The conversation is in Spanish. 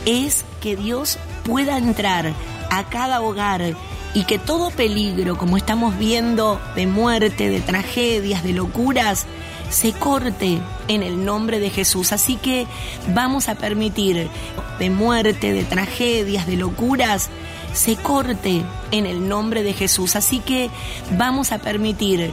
es que Dios pueda entrar a cada hogar y que todo peligro, como estamos viendo, de muerte, de tragedias, de locuras, se corte en el nombre de Jesús. Así que vamos a permitir de muerte, de tragedias, de locuras, se corte en el nombre de Jesús. Así que vamos a permitir